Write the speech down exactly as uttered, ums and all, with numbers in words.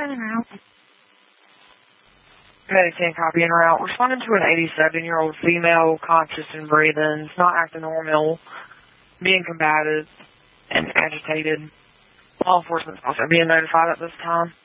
Medicine copy en route. Responding to an eighty-seven-year-old female, conscious and breathing, not acting normal, being combative and agitated. Law enforcement is also being notified at this time.